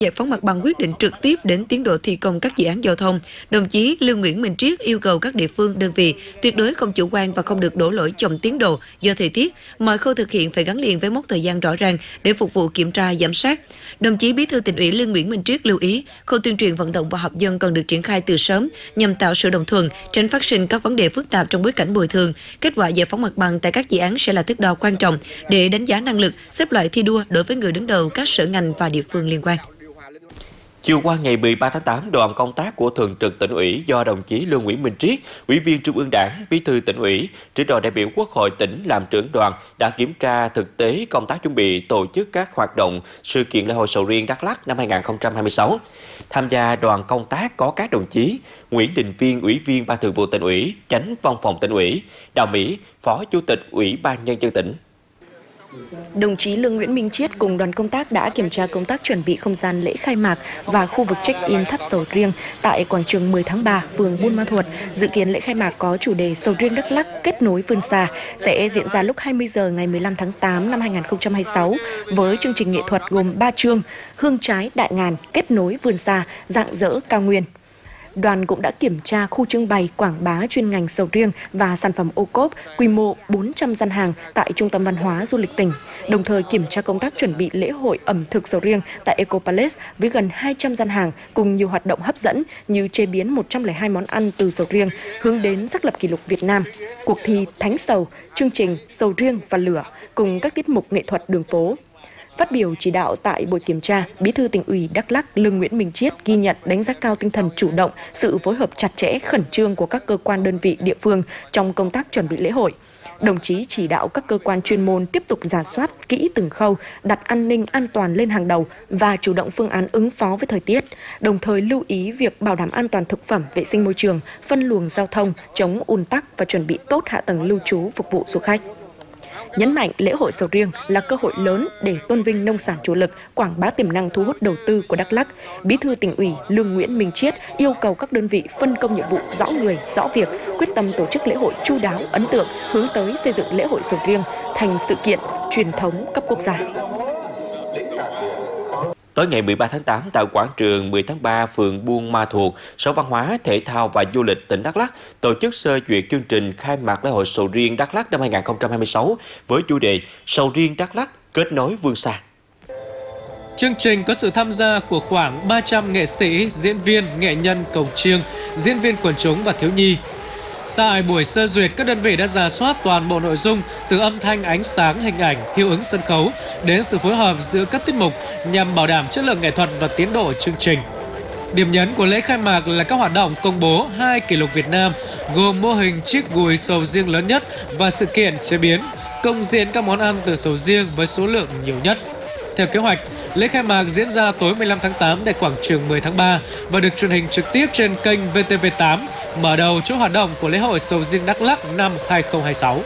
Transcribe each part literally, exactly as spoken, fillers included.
Giải phóng mặt bằng quyết định trực tiếp đến tiến độ thi công các dự án giao thông. Đồng chí Lương Nguyễn Minh Triết yêu cầu các địa phương, đơn vị tuyệt đối không chủ quan và không được đổ lỗi chậm tiến độ do thời tiết. Mọi khâu thực hiện phải gắn liền với mốc thời gian rõ ràng để phục vụ kiểm tra, giám sát. Đồng chí Bí thư Tỉnh ủy Lương Nguyễn Minh Triết lưu ý, khâu tuyên truyền vận động và họp dân cần được triển khai từ sớm nhằm tạo sự đồng thuận, tránh phát sinh các vấn đề phức tạp trong bối cảnh bồi thường. Kết quả giải phóng mặt bằng tại các dự án sẽ là thước đo quan trọng để đánh giá năng lực, xếp loại thi đua đối với người đứng đầu các sở ngành và địa phương liên quan. Chiều qua ngày mười ba tháng tám, đoàn công tác của Thường trực Tỉnh ủy do đồng chí Lương Nguyễn Minh Triết, Ủy viên Trung ương Đảng, Bí thư Tỉnh ủy, trưởng đoàn đại biểu Quốc hội tỉnh làm trưởng đoàn đã kiểm tra thực tế công tác chuẩn bị tổ chức các hoạt động sự kiện lễ hội sầu riêng Đắk Lắk năm hai nghìn không trăm hai mươi sáu. Tham gia đoàn công tác có các đồng chí Nguyễn Đình Viên, Ủy viên Ban Thường vụ Tỉnh ủy, Chánh Văn phòng Tỉnh ủy, Đào Mỹ, Phó Chủ tịch Ủy ban Nhân dân tỉnh. Đồng chí Lương Nguyễn Minh Triết cùng đoàn công tác đã kiểm tra công tác chuẩn bị không gian lễ khai mạc và khu vực check-in tháp sầu riêng tại quảng trường mười tháng ba, phường Buôn Ma Thuột. Dự kiến lễ khai mạc có chủ đề Sầu riêng Đắk Lắk kết nối vươn xa sẽ diễn ra lúc hai mươi giờ ngày mười lăm tháng tám năm hai nghìn không trăm hai mươi sáu với chương trình nghệ thuật gồm ba chương: Hương trái đại ngàn, kết nối vươn xa, rạng rỡ cao nguyên. Đoàn cũng đã kiểm tra khu trưng bày quảng bá chuyên ngành sầu riêng và sản phẩm ô cốp quy mô bốn trăm gian hàng tại Trung tâm Văn hóa Du lịch tỉnh, đồng thời kiểm tra công tác chuẩn bị lễ hội ẩm thực sầu riêng tại Eco Palace với gần hai trăm gian hàng cùng nhiều hoạt động hấp dẫn như chế biến một trăm lẻ hai món ăn từ sầu riêng hướng đến xác lập kỷ lục Việt Nam, cuộc thi Thánh Sầu, chương trình Sầu riêng và lửa cùng các tiết mục nghệ thuật đường phố. Phát biểu chỉ đạo tại buổi kiểm tra, Bí thư Tỉnh ủy Đắk Lắk Lương Nguyễn Minh Triết ghi nhận, đánh giá cao tinh thần chủ động, sự phối hợp chặt chẽ, khẩn trương của các cơ quan đơn vị địa phương trong công tác chuẩn bị lễ hội. Đồng chí chỉ đạo các cơ quan chuyên môn tiếp tục rà soát kỹ từng khâu, đặt an ninh an toàn lên hàng đầu và chủ động phương án ứng phó với thời tiết, đồng thời lưu ý việc bảo đảm an toàn thực phẩm, vệ sinh môi trường, phân luồng giao thông, chống ùn tắc và chuẩn bị tốt hạ tầng lưu trú phục vụ du khách. Nhấn mạnh lễ hội sầu riêng là cơ hội lớn để tôn vinh nông sản chủ lực, quảng bá tiềm năng thu hút đầu tư của Đắk Lắk. Bí thư Tỉnh ủy Lương Nguyễn Minh Triết yêu cầu các đơn vị phân công nhiệm vụ rõ người, rõ việc, quyết tâm tổ chức lễ hội chu đáo, ấn tượng, hướng tới xây dựng lễ hội sầu riêng thành sự kiện truyền thống cấp quốc gia. Tối ngày mười ba tháng tám, tại quảng trường mười tháng ba, phường Buôn Ma Thuột, Sở Văn hóa, Thể thao và Du lịch tỉnh Đắk Lắk tổ chức sơ duyệt chương trình khai mạc lễ hội sầu riêng Đắk Lắk năm hai nghìn không trăm hai mươi sáu với chủ đề Sầu riêng Đắk Lắk kết nối vươn xa. Chương trình có sự tham gia của khoảng ba trăm nghệ sĩ, diễn viên, nghệ nhân cồng chiêng, diễn viên quần chúng và thiếu nhi. Tại buổi sơ duyệt, các đơn vị đã rà soát toàn bộ nội dung từ âm thanh, ánh sáng, hình ảnh, hiệu ứng sân khấu đến sự phối hợp giữa các tiết mục nhằm bảo đảm chất lượng nghệ thuật và tiến độ chương trình. Điểm nhấn của lễ khai mạc là các hoạt động công bố hai kỷ lục Việt Nam gồm mô hình chiếc gùi sầu riêng lớn nhất và sự kiện chế biến, công diễn các món ăn từ sầu riêng với số lượng nhiều nhất. Theo kế hoạch, lễ khai mạc diễn ra tối mười lăm tháng tám tại quảng trường mười tháng ba và được truyền hình trực tiếp trên kênh vê tê vê tám, mở đầu chuỗi hoạt động của lễ hội sầu riêng Đắk Lắk năm hai nghìn không trăm hai mươi sáu.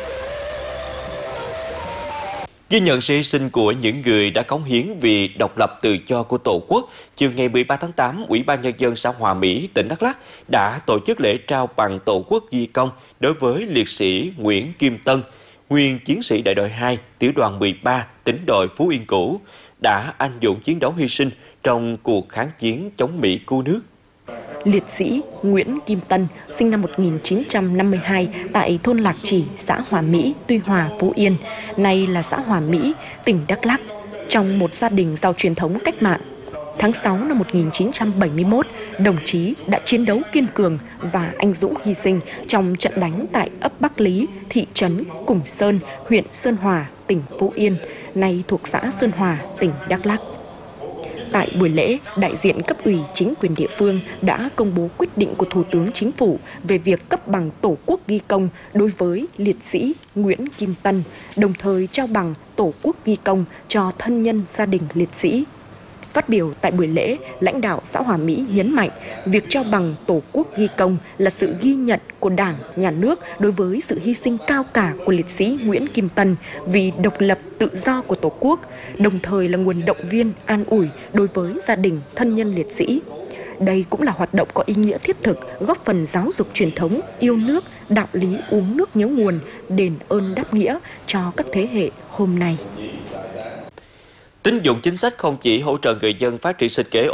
Ghi nhận sự hy sinh của những người đã cống hiến vì độc lập tự do của Tổ quốc, chiều ngày mười ba tháng tám, Ủy ban Nhân dân xã Hòa Mỹ, tỉnh Đắk Lắk đã tổ chức lễ trao bằng Tổ quốc ghi công đối với liệt sĩ Nguyễn Kim Tân, nguyên chiến sĩ đại đội hai, tiểu đoàn mười ba, tỉnh đội Phú Yên cũ, đã anh dũng chiến đấu hy sinh trong cuộc kháng chiến chống Mỹ cứu nước. Liệt sĩ Nguyễn Kim Tân, sinh năm một nghìn chín trăm năm mươi hai tại thôn Lạc Chỉ, xã Hòa Mỹ, Tuy Hòa, Phú Yên, nay là xã Hòa Mỹ, tỉnh Đắk Lắk, trong một gia đình giàu truyền thống cách mạng. Tháng sáu năm một nghìn chín trăm bảy mươi mốt, đồng chí đã chiến đấu kiên cường và anh dũng hy sinh trong trận đánh tại ấp Bắc Lý, thị trấn Củng Sơn, huyện Sơn Hòa, tỉnh Phú Yên, nay thuộc xã Sơn Hòa, tỉnh Đắk Lắk. Tại buổi lễ, đại diện cấp ủy chính quyền địa phương đã công bố quyết định của Thủ tướng Chính phủ về việc cấp bằng Tổ quốc ghi công đối với liệt sĩ Nguyễn Kim Tân, đồng thời trao bằng Tổ quốc ghi công cho thân nhân gia đình liệt sĩ. Phát biểu tại buổi lễ, lãnh đạo xã Hòa Mỹ nhấn mạnh việc trao bằng Tổ quốc ghi công là sự ghi nhận của Đảng, Nhà nước đối với sự hy sinh cao cả của liệt sĩ Nguyễn Kim Tân vì độc lập tự do của Tổ quốc, đồng thời là nguồn động viên, an ủi đối với gia đình, thân nhân liệt sĩ. Đây cũng là hoạt động có ý nghĩa thiết thực, góp phần giáo dục truyền thống, yêu nước, đạo lý uống nước nhớ nguồn, đền ơn đáp nghĩa cho các thế hệ hôm nay. Tín dụng chính sách không chỉ hỗ trợ người dân phát triển sinh kế